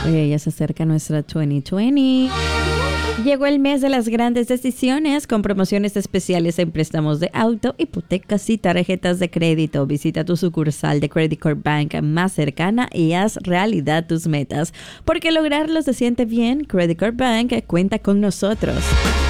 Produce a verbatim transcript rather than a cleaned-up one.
Oye, ya se acerca nuestra veinte veinte. Llegó el mes de las grandes decisiones con promociones especiales en préstamos de auto, hipotecas y tarjetas de crédito. Visita tu sucursal de Credit Corp Bank más cercana y haz realidad tus metas. Porque lograrlo se siente bien, Credit Corp Bank cuenta con nosotros.